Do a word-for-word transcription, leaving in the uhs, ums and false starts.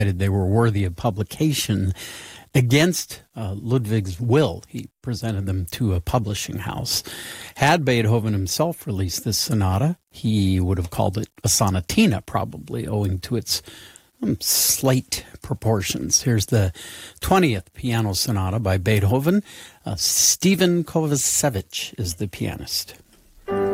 they were worthy of publication against uh, Ludwig's will. He presented them to a publishing house. Had Beethoven himself released this sonata, he would have called it a sonatina, probably, owing to its um, slight proportions. Here's the twentieth piano sonata by Beethoven. Uh, Stephen Kovacevic is the pianist.